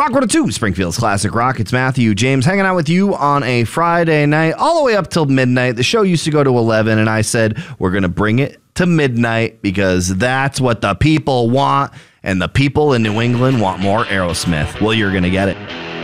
Rock 102, Springfield's Classic Rock. It's Matthew James hanging out with you on a Friday night, all the way up till midnight. The show used to go to 11, and I said we're going to bring it to midnight because that's what the people want, and the people in New England want more Aerosmith. Well, you're going to get it.